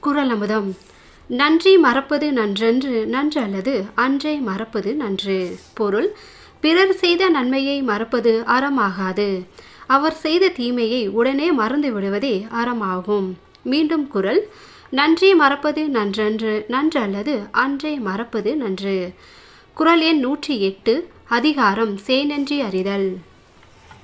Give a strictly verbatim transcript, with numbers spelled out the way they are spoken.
குறள் அமுதம். நன்றி மறப்பது நன்றன்று, நன்று அல்லது அன்றை மறப்பது நன்று. பொருள்: பிறர் செய்த நன்மையை மறப்பது அறமாகாது. அவர் செய்த தீமையை உடனே மறந்து விடுவதே அறமாகும். மீண்டும் குறள்: நன்றி மறப்பது நன்றன்று, நன்று அல்லது அன்றை மறப்பது நன்று. குறள் எண் நூற்றி எட்டு. அதிகாரம் செய்நன்றி அறிதல்.